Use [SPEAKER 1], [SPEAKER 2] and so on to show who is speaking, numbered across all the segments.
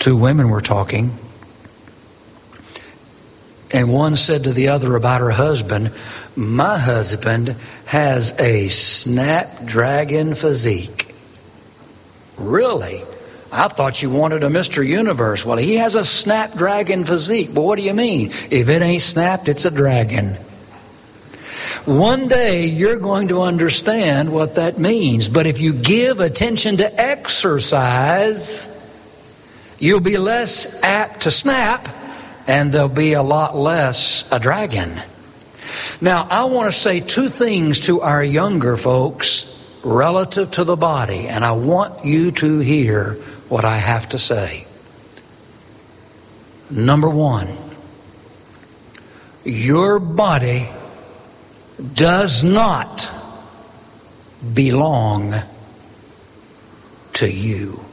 [SPEAKER 1] Two women were talking, and one said to the other about her husband, "My husband has a snapdragon physique." "Really? I thought you wanted a Mr. Universe." "Well, he has a snapdragon physique." "Well, what do you mean? If it ain't snapped, it's a dragon." One day you're going to understand what that means. But if you give attention to exercise, you'll be less apt to snap, and there'll be a lot less a dragon. Now, I want to say two things to our younger folks relative to the body, and I want you to hear what I have to say. Number one, your body does not belong to you.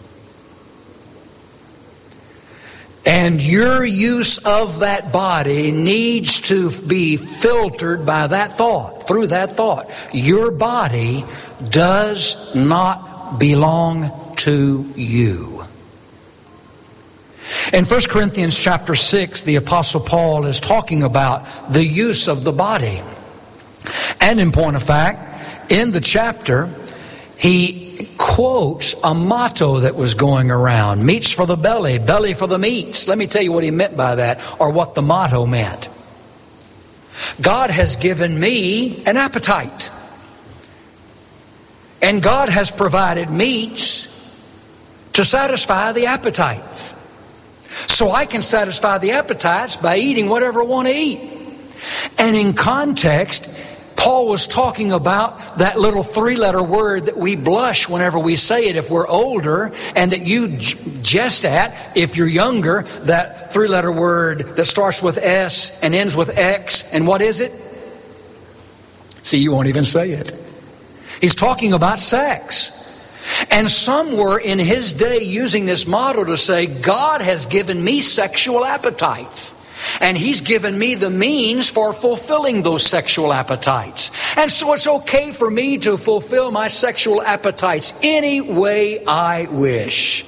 [SPEAKER 1] And your use of that body needs to be filtered by that thought, through that thought. Your body does not belong to you. In 1 Corinthians chapter 6, the Apostle Paul is talking about the use of the body. And in point of fact, in the chapter, he quotes a motto that was going around: meats for the belly, belly for the meats. Let me tell you what he meant by that, or what the motto meant. God has given me an appetite. And God has provided meats to satisfy the appetites. So I can satisfy the appetites by eating whatever I want to eat. And in context, Paul was talking about that little three-letter word that we blush whenever we say it if we're older, and that you jest at if you're younger, that three-letter word that starts with S and ends with X. And what is it? See, you won't even say it. He's talking about sex. And some were in his day using this motto to say, God has given me sexual appetites. And He's given me the means for fulfilling those sexual appetites. And so it's okay for me to fulfill my sexual appetites any way I wish.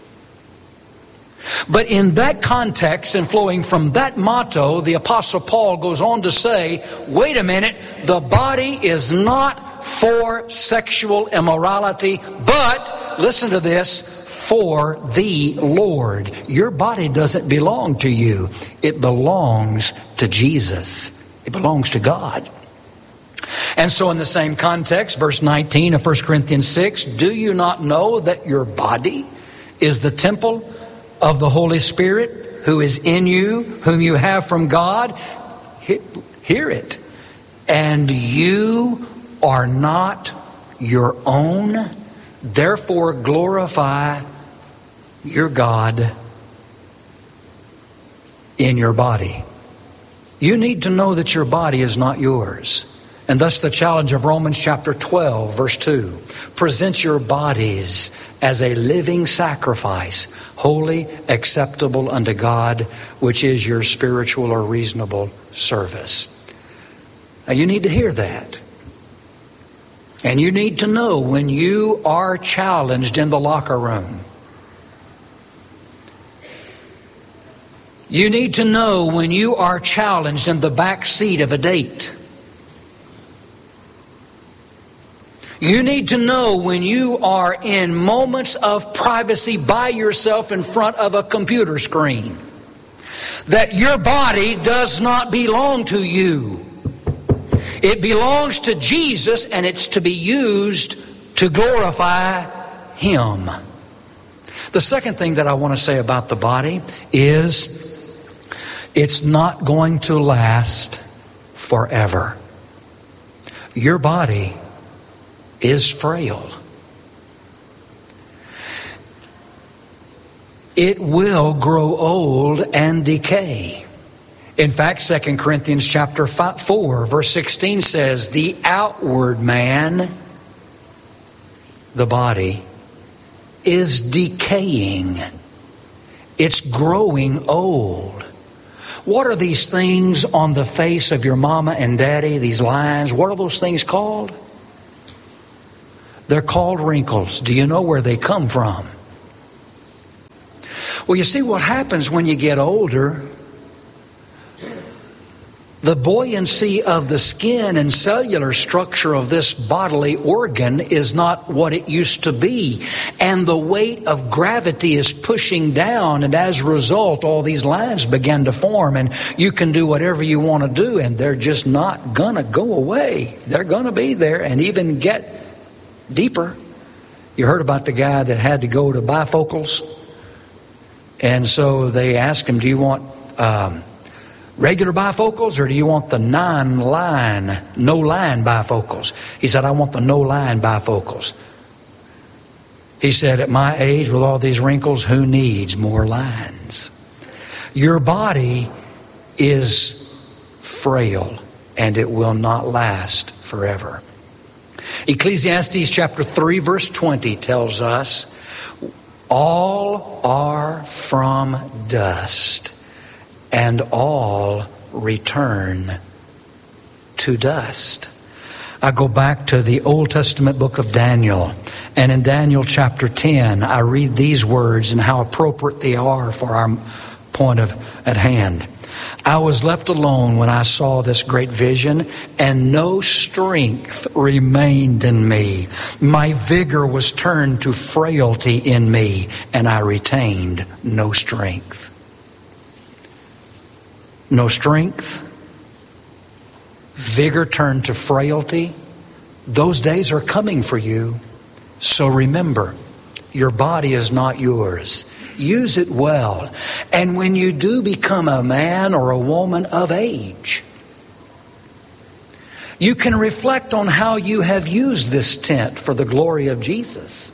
[SPEAKER 1] But in that context, and flowing from that motto, the Apostle Paul goes on to say, wait a minute, the body is not for sexual immorality, but, listen to this, for the Lord. Your body doesn't belong to you. It belongs to Jesus. It belongs to God. And so in the same context, verse 19 of 1 Corinthians 6, do you not know that your body is the temple of the Holy Spirit who is in you, whom you have from God? Hear it. And you are not your own. Therefore glorify your God in your body. You need to know that your body is not yours. And thus the challenge of Romans chapter 12, verse 2. Present your bodies as a living sacrifice, holy, acceptable unto God, which is your spiritual or reasonable service. Now you need to hear that. And you need to know when you are challenged in the locker room. You need to know when you are challenged in the back seat of a date. You need to know when you are in moments of privacy by yourself in front of a computer screen, that your body does not belong to you. It belongs to Jesus, and it's to be used to glorify Him. The second thing that I want to say about the body is it's not going to last forever. Your body is frail. It will grow old and decay. In fact, 2 Corinthians chapter 4, verse 16 says, the outward man, the body, is decaying. It's growing old. What are these things on the face of your mama and daddy, these lines? What are those things called? They're called wrinkles. Do you know where they come from? Well, you see what happens when you get older. The buoyancy of the skin and cellular structure of this bodily organ is not what it used to be. And the weight of gravity is pushing down. And as a result, all these lines begin to form. And you can do whatever you want to do. And they're just not going to go away. They're going to be there and even get deeper. You heard about the guy that had to go to bifocals. And so they asked him, do you want regular bifocals or do you want the no-line bifocals? He said, I want the no-line bifocals. He said, at my age with all these wrinkles, who needs more lines? Your body is frail and it will not last forever. Ecclesiastes chapter 3 verse 20 tells us, all are from dust, and all return to dust. I go back to the Old Testament book of Daniel, and in Daniel chapter 10, I read these words and how appropriate they are for our point at hand. I was left alone when I saw this great vision, and no strength remained in me. My vigor was turned to frailty in me, and I retained no strength. No strength, vigor turned to frailty. Those days are coming for you. So remember, your body is not yours. Use it well. And when you do become a man or a woman of age, you can reflect on how you have used this tent for the glory of Jesus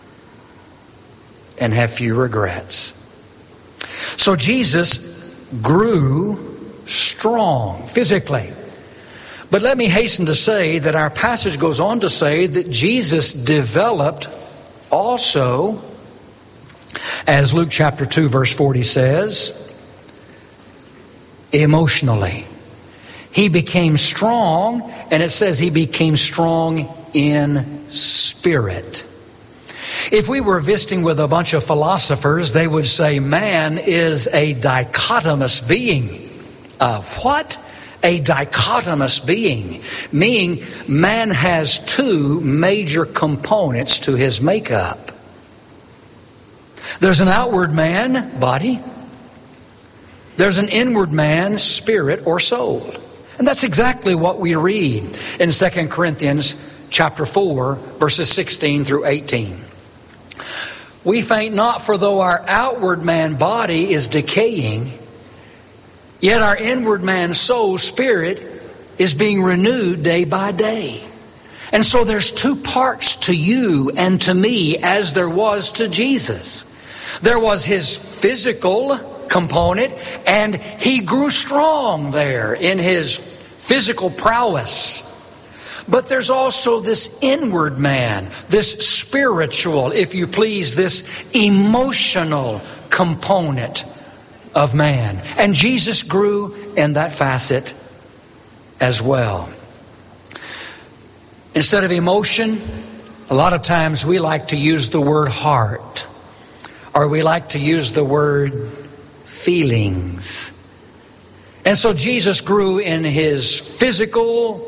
[SPEAKER 1] and have few regrets. So Jesus grew strong physically. But let me hasten to say that our passage goes on to say that Jesus developed also, as Luke chapter 2 verse 40 says, emotionally. He became strong, and it says he became strong in spirit. If we were visiting with a bunch of philosophers, they would say man is a dichotomous being. What? A dichotomous being. Meaning man has two major components to his makeup. There's an outward man, body. There's an inward man, spirit or soul. And that's exactly what we read in 2 Corinthians chapter 4, verses 16 through 18. We faint not, for though our outward man body is decaying, yet our inward man soul, spirit, is being renewed day by day. And so there's two parts to you and to me as there was to Jesus. There was his physical component, and he grew strong there in his physical prowess. But there's also this inward man, this spiritual, if you please, this emotional component of man. And Jesus grew in that facet as well. Instead of emotion, a lot of times we like to use the word heart, or we like to use the word feelings. And so Jesus grew in his physical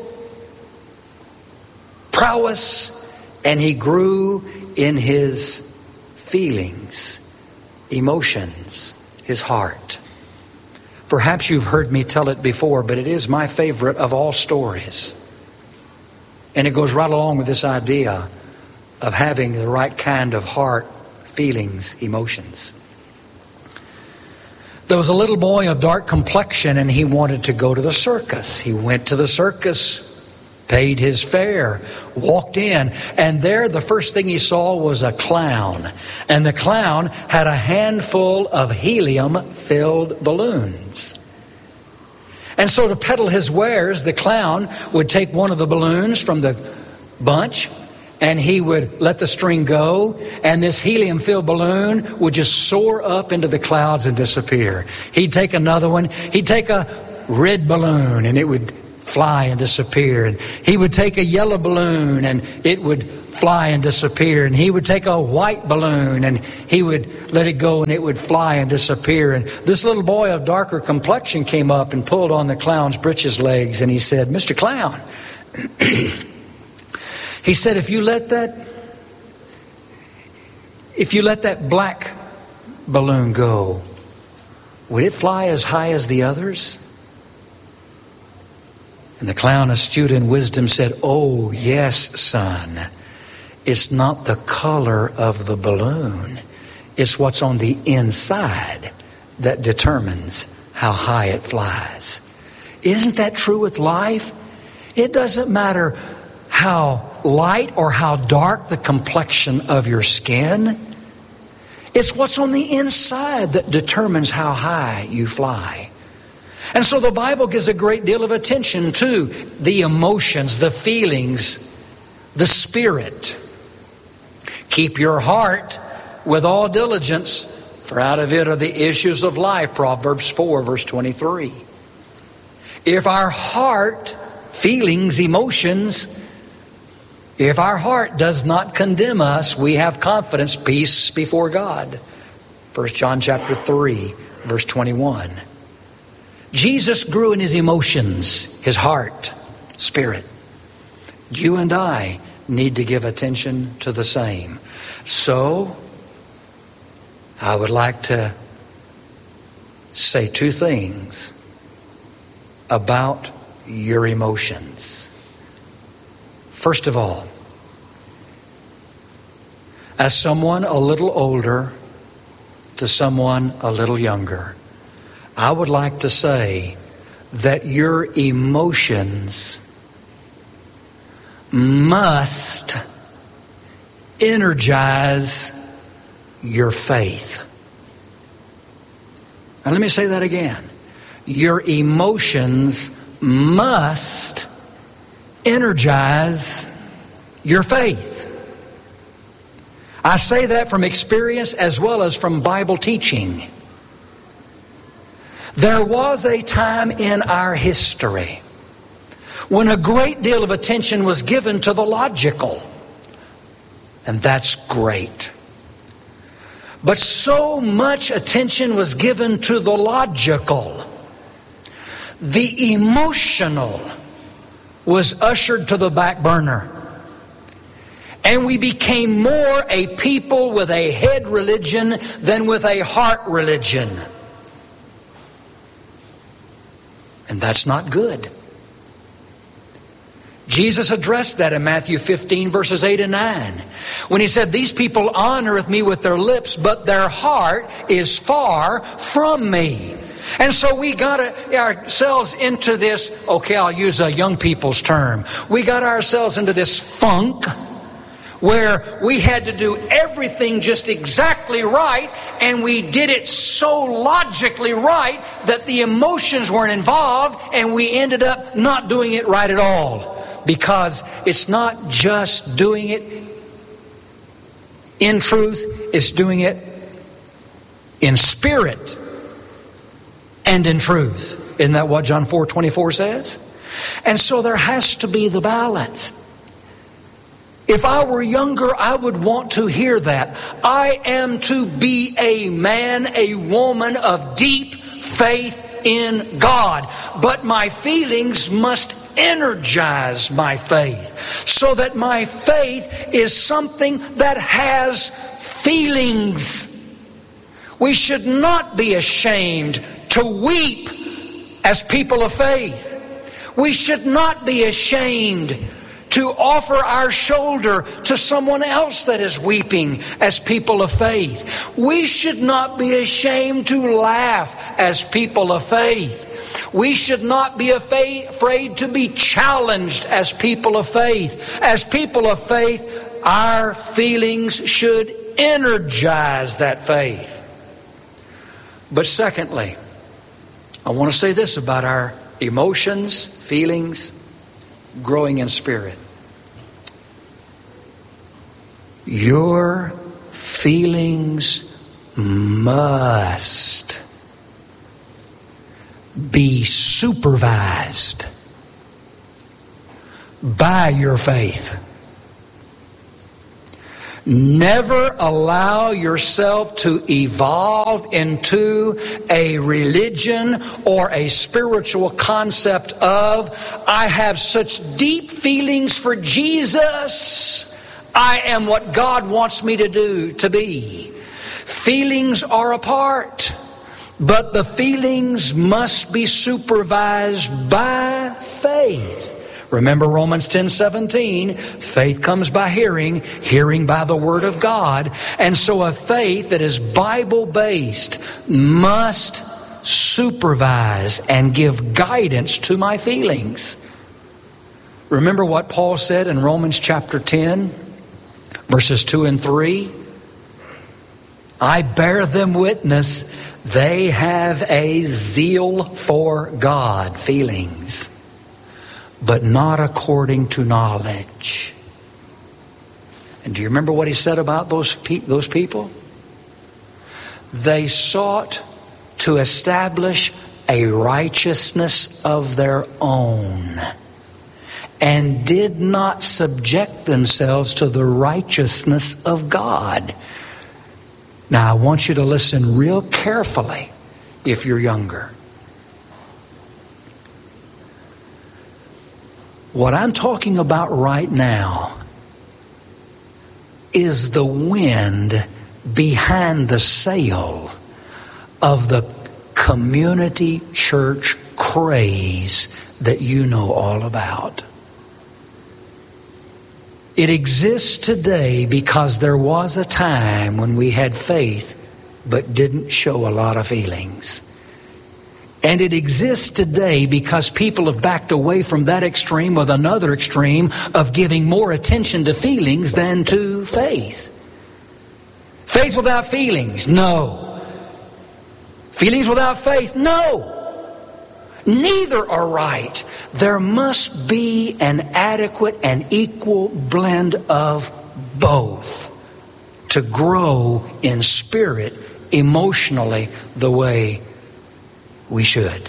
[SPEAKER 1] prowess, and he grew in his feelings, emotions, his heart. Perhaps you've heard me tell it before, but it is my favorite of all stories. And it goes right along with this idea of having the right kind of heart, feelings, emotions. There was a little boy of dark complexion, and he wanted to go to the circus. He went to the circus, paid his fare, walked in, and there the first thing he saw was a clown. And the clown had a handful of helium-filled balloons. And so to peddle his wares, the clown would take one of the balloons from the bunch, and he would let the string go, and this helium-filled balloon would just soar up into the clouds and disappear. He'd take another one. He'd take a red balloon, and it would fly and disappear. And he would take a yellow balloon, and it would fly and disappear. And he would take a white balloon and he would let it go and it would fly and disappear. And this little boy of darker complexion came up and pulled on the clown's breeches legs and he said, "Mr. Clown," he said, if you let that black balloon go, would it fly as high as the others?" And the clown, astute in wisdom, said, "Oh, yes, son. It's not the color of the balloon. It's what's on the inside that determines how high it flies." Isn't that true with life? It doesn't matter how light or how dark the complexion of your skin. It's what's on the inside that determines how high you fly. And so the Bible gives a great deal of attention to the emotions, the feelings, the spirit. "Keep your heart with all diligence, for out of it are the issues of life," Proverbs 4, verse 23. If our heart, feelings, emotions, if our heart does not condemn us, we have confidence, peace before God. 1 John chapter 3, verse 21. Jesus grew in his emotions, his heart, spirit. You and I need to give attention to the same. So, I would like to say two things about your emotions. First of all, as someone a little older to someone a little younger, I would like to say that your emotions must energize your faith. Now let me say that again. Your emotions must energize your faith. I say that from experience as well as from Bible teaching. There was a time in our history when a great deal of attention was given to the logical. And that's great. But so much attention was given to the logical. The emotional was ushered to the back burner. And we became more a people with a head religion than with a heart religion. And that's not good. Jesus addressed that in Matthew 15, verses 8 and 9. When he said, "These people honoreth me with their lips, but their heart is far from me." And so we got ourselves into this, okay, I'll use a young people's term. We got ourselves into this funk where we had to do everything just exactly right, and we did it so logically right that the emotions weren't involved, and we ended up not doing it right at all. Because it's not just doing it in truth, it's doing it in spirit and in truth. Isn't that what John 4:24 says? And so there has to be the balance. If I were younger, I would want to hear that. I am to be a man, a woman of deep faith in God. But my feelings must energize my faith, so that my faith is something that has feelings. We should not be ashamed to weep as people of faith. We should not be ashamed to offer our shoulder to someone else that is weeping as people of faith. We should not be ashamed to laugh as people of faith. We should not be afraid to be challenged as people of faith. As people of faith, our feelings should energize that faith. But secondly, I want to say this about our emotions, feelings, growing in spirit. Your feelings must be supervised by your faith. Never allow yourself to evolve into a religion or a spiritual concept of, I have such deep feelings for Jesus. I am what God wants me to be. Feelings are a part, but the feelings must be supervised by faith. Remember Romans 10:17, faith comes by hearing, hearing by the Word of God. And so a faith that is Bible-based must supervise and give guidance to my feelings. Remember what Paul said in Romans chapter 10, verses 2 and 3? I bear them witness, they have a zeal for God, feelings, but not according to knowledge. And do you remember what he said about those people? They sought to establish a righteousness of their own and did not subject themselves to the righteousness of God. Now, I want you to listen real carefully if you're younger. What I'm talking about right now is the wind behind the sail of the community church craze that you know all about. It exists today because there was a time when we had faith but didn't show a lot of feelings. And it exists today because people have backed away from that extreme with another extreme of giving more attention to feelings than to faith. Faith without feelings? No. Feelings without faith? No. Neither are right. There must be an adequate and equal blend of both to grow in spirit, emotionally, the way we should.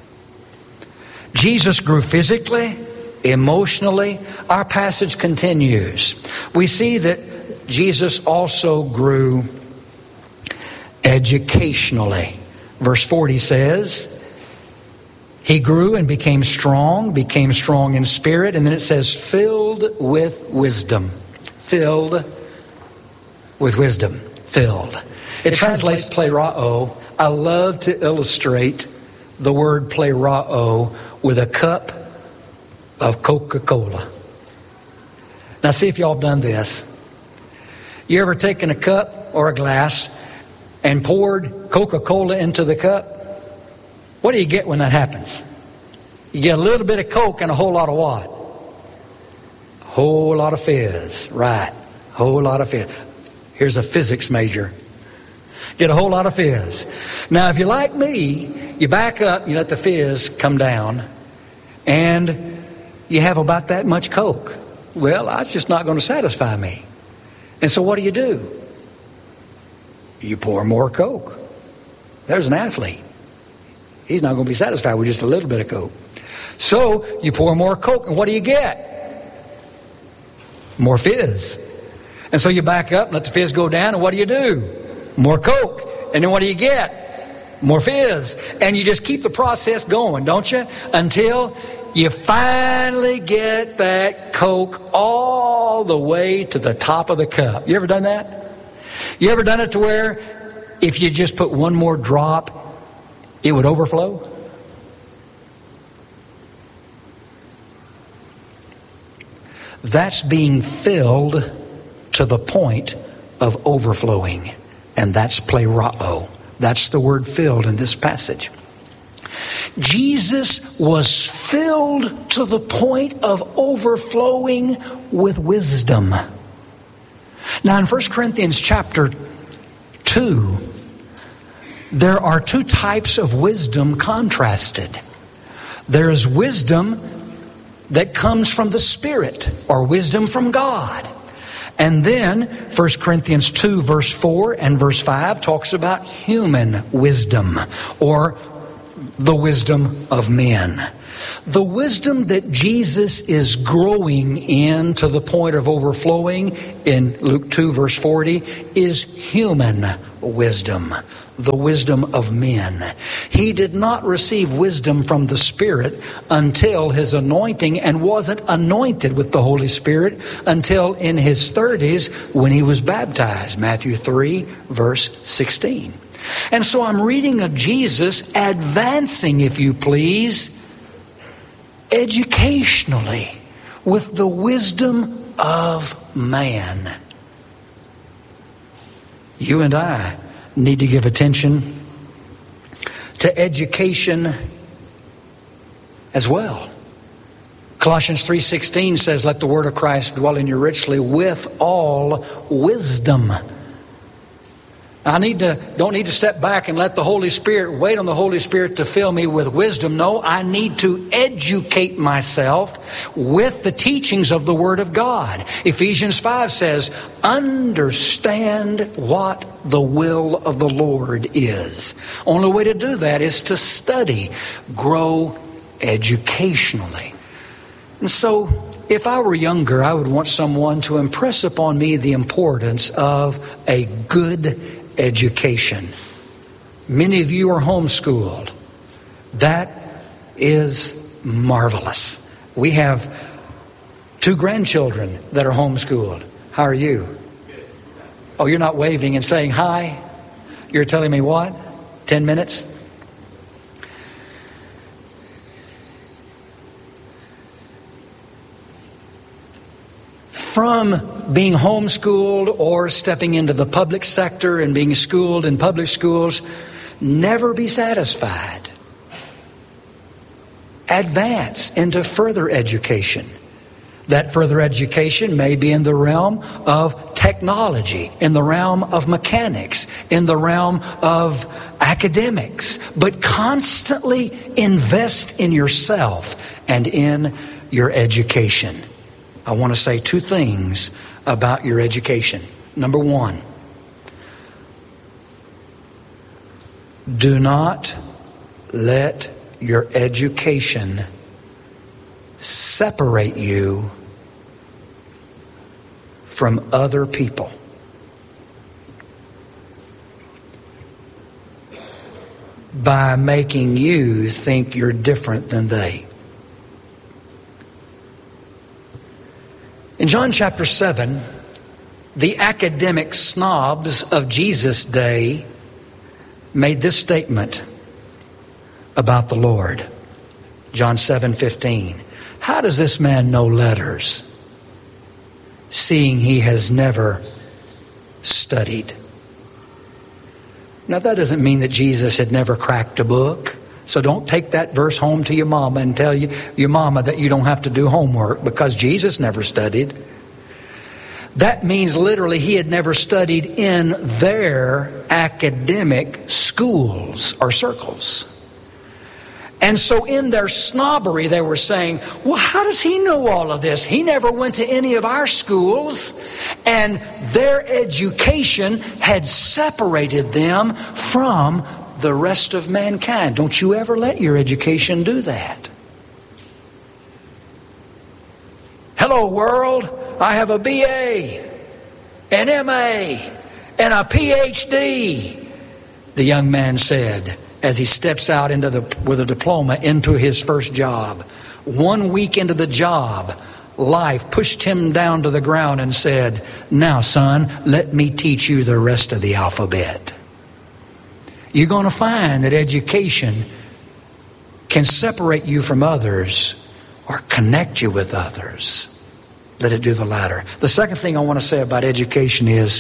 [SPEAKER 1] Jesus grew physically, emotionally. Our passage continues. We see that Jesus also grew educationally. Verse 40 says, he grew and became strong in spirit, and then it says, filled with wisdom. Filled with wisdom. Filled. It translates plerao. I love to illustrate the word plerao with a cup of Coca-Cola. Now see if y'all have done this. You ever taken a cup or a glass and poured Coca-Cola into the cup? What do you get when that happens? You get a little bit of Coke and a whole lot of what? A whole lot of fizz. Right. A whole lot of fizz. Here's a physics major. Get a whole lot of fizz. Now, if you're like me, you back up, you let the fizz come down, and you have about that much Coke. Well, that's just not going to satisfy me. And so what do? You pour more Coke. There's an athlete. He's not going to be satisfied with just a little bit of Coke. So you pour more Coke, and what do you get? More fizz. And so you back up and let the fizz go down, and what do? More Coke. And then what do you get? More fizz. And you just keep the process going, don't you? Until you finally get that Coke all the way to the top of the cup. You ever done that? You ever done it to where if you just put one more drop, it would overflow? That's being filled to the point of overflowing. And that's plerao. That's the word filled in this passage. Jesus was filled to the point of overflowing with wisdom. Now in 1 Corinthians chapter 2, there are two types of wisdom contrasted. There is wisdom that comes from the Spirit, or wisdom from God. And then 1 Corinthians 2 verse 4 and verse 5 talks about human wisdom, or the wisdom of men. The wisdom that Jesus is growing in to the point of overflowing in Luke 2 verse 40 is human wisdom, the wisdom of men. He did not receive wisdom from the Spirit until his anointing, and wasn't anointed with the Holy Spirit until in his 30s when he was baptized. Matthew 3 verse 16. And so I'm reading of Jesus advancing, if you please, educationally with the wisdom of man. You and I need to give attention to education as well. Colossians 3:16 says, "Let the word of Christ dwell in you richly with all wisdom." I don't need to step back and let the Holy Spirit, wait on the Holy Spirit to fill me with wisdom. No, I need to educate myself with the teachings of the Word of God. Ephesians 5 says, understand what the will of the Lord is. Only way to do that is to study, grow educationally. And so, if I were younger, I would want someone to impress upon me the importance of a good education. Many of you are homeschooled. That is marvelous. We have 2 grandchildren that are homeschooled. How are you? Oh, you're not waving and saying hi? You're telling me what? 10 minutes? From being homeschooled or stepping into the public sector and being schooled in public schools, never be satisfied. Advance into further education. That further education may be in the realm of technology, in the realm of mechanics, in the realm of academics. But constantly invest in yourself and in your education. I want to say 2 things about your education. Number 1, do not let your education separate you from other people. By making you think you're different than they. In John chapter 7, the academic snobs of Jesus' day made this statement about the Lord. John 7:15. How does this man know letters, seeing he has never studied? Now that doesn't mean that Jesus had never cracked a book. So don't take that verse home to your mama and tell your mama that you don't have to do homework because Jesus never studied. That means literally he had never studied in their academic schools or circles. And so in their snobbery they were saying, well, how does he know all of this? He never went to any of our schools. And their education had separated them from the rest of mankind. Don't you ever let your education do that. Hello world, I have a BA, an MA, and a PhD, the young man said as he steps out with a diploma into his first job. 1 week into the job, life pushed him down to the ground and said, now son, let me teach you the rest of the alphabet. You're going to find that education can separate you from others or connect you with others. Let it do the latter. The second thing I want to say about education is,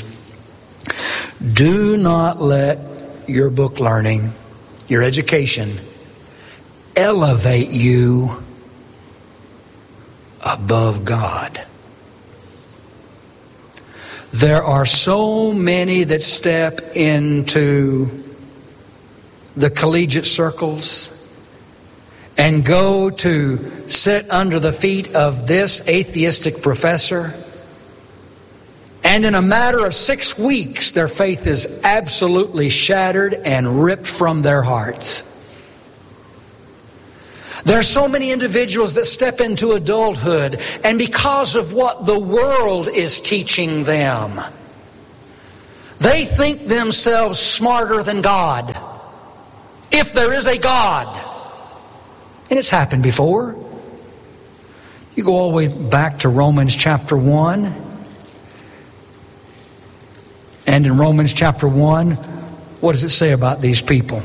[SPEAKER 1] do not let your book learning, your education, elevate you above God. There are so many that step into the collegiate circles and go to sit under the feet of this atheistic professor, and in a matter of 6 weeks their faith is absolutely shattered and ripped from their hearts. There are so many individuals that step into adulthood, and because of what the world is teaching them, they think themselves smarter than God, if there is a God. And it's happened before. You go all the way back to Romans chapter 1. And in Romans chapter 1, what does it say about these people?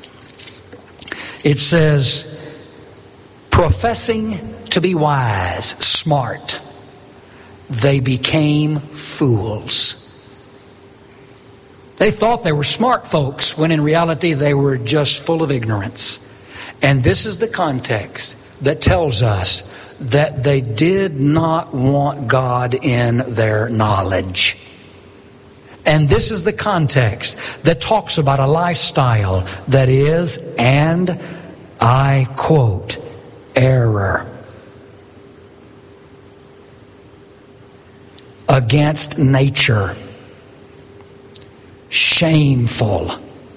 [SPEAKER 1] It says, professing to be wise, smart, they became fools. They thought they were smart folks, when in reality they were just full of ignorance. And this is the context that tells us that they did not want God in their knowledge. And this is the context that talks about a lifestyle that is, and I quote, error, against nature, shameful,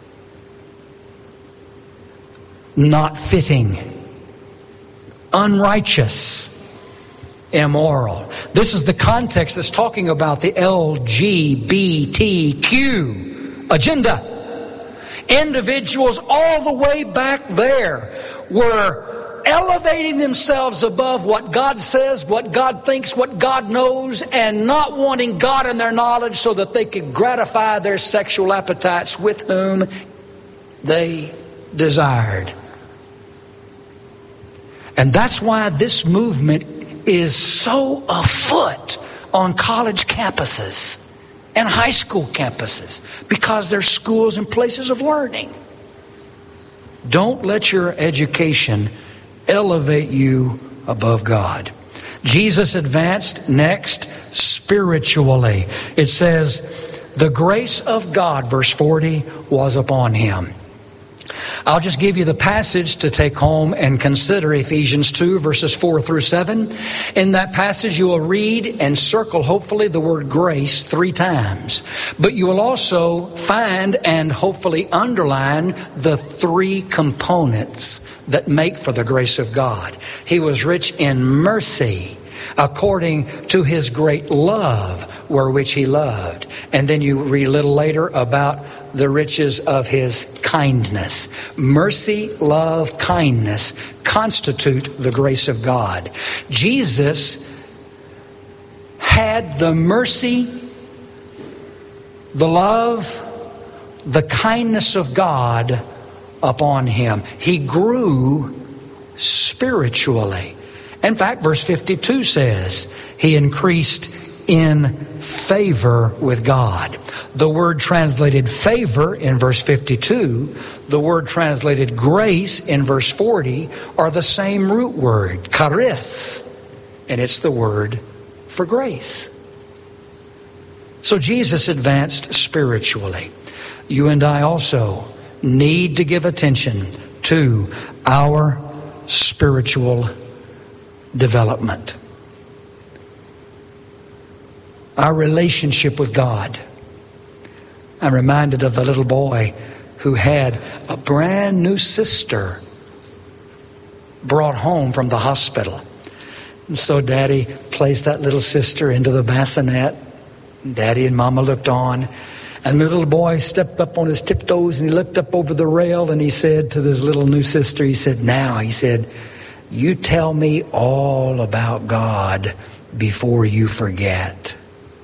[SPEAKER 1] not fitting, unrighteous, immoral. This is the context that's talking about the LGBTQ agenda. Individuals all the way back there were elevating themselves above what God says, what God thinks, what God knows, and not wanting God in their knowledge so that they could gratify their sexual appetites with whom they desired. And that's why this movement is so afoot on college campuses and high school campuses, because they're schools and places of learning. Don't let your education elevate you above God. Jesus advanced next spiritually. It says, the grace of God, verse 40, was upon him. I'll just give you the passage to take home and consider, Ephesians 2, verses 4 through 7. In that passage, you will read and circle, hopefully, the word grace 3 times. But you will also find and hopefully underline the 3 components that make for the grace of God. He was rich in mercy, according to his great love, wherewith he loved. And then you read a little later about the riches of his kindness. Mercy, love, kindness constitute the grace of God. Jesus had the mercy, the love, the kindness of God upon him. He grew spiritually. In fact, verse 52 says, he increased in favor with God. The word translated favor in verse 52, the word translated grace in verse 40 are the same root word, charis, and it's the word for grace. So Jesus advanced spiritually. You and I also need to give attention to our spiritual development. Our relationship with God. I'm reminded of the little boy who had a brand new sister brought home from the hospital. And so Daddy placed that little sister into the bassinet. Daddy and Mama looked on. And the little boy stepped up on his tiptoes and he looked up over the rail and he said to this little new sister, he said, you tell me all about God before you forget.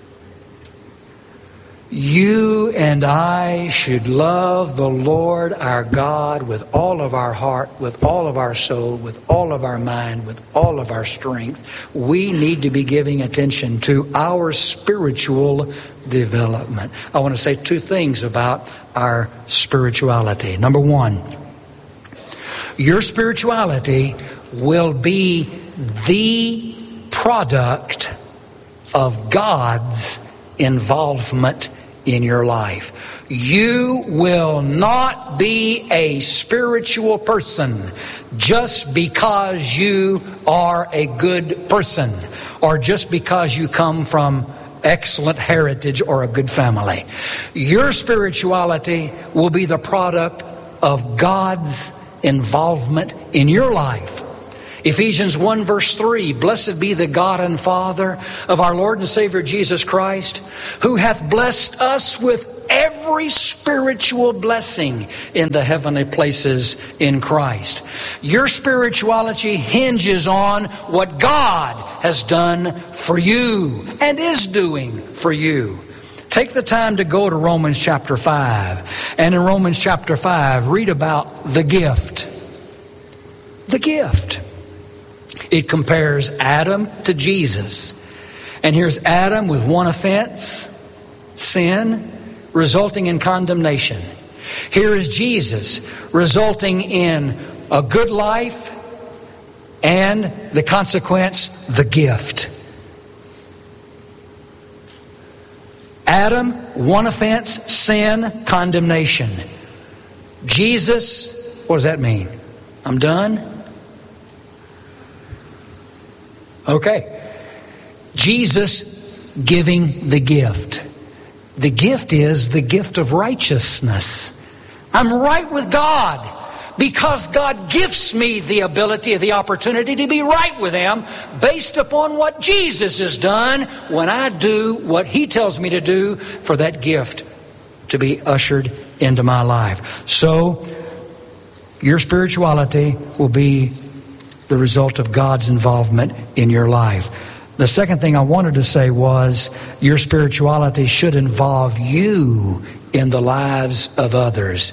[SPEAKER 1] You and I should love the Lord our God with all of our heart, with all of our soul, with all of our mind, with all of our strength. We need to be giving attention to our spiritual development. I want to say 2 things about our spirituality. Number 1, your spirituality will be the product of God's involvement in your life. You will not be a spiritual person just because you are a good person or just because you come from excellent heritage or a good family. Your spirituality will be the product of God's involvement in your life Ephesians 1 verse 3, blessed be the God and Father of our Lord and Savior Jesus Christ, who hath blessed us with every spiritual blessing in the heavenly places in Christ. Your spirituality hinges on what God has done for you and is doing for you. Take the time to go to Romans chapter 5. And in Romans chapter 5, read about the gift. The gift. It compares Adam to Jesus. And here's Adam with one offense, sin, resulting in condemnation. Here is Jesus, resulting in a good life and the consequence, the gift. Adam, one offense, sin, condemnation. Jesus, what does that mean? I'm done? Okay. Jesus giving the gift. The gift is the gift of righteousness. I'm right with God because God gives me the ability, the opportunity to be right with Him based upon what Jesus has done when I do what He tells me to do for that gift to be ushered into my life. So, your spirituality will be the result of God's involvement in your life. The second thing I wanted to say was your spirituality should involve you in the lives of others.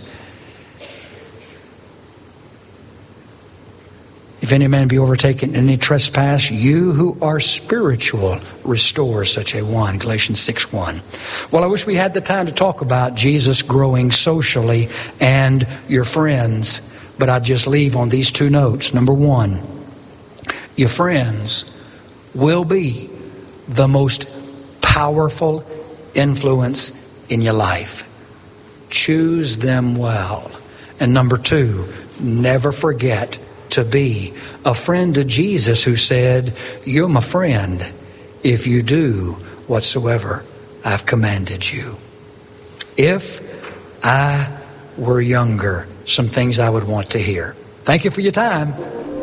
[SPEAKER 1] If any man be overtaken in any trespass, you who are spiritual, restore such a one. Galatians 6:1. Well, I wish we had the time to talk about Jesus growing socially and your friends, but I'd just leave on these two notes. Number one, your friends will be the most powerful influence in your life. Choose them well. And number two, never forget to be a friend to Jesus, who said, you're my friend if you do whatsoever I've commanded you. If I were younger, some things I would want to hear. Thank you for your time.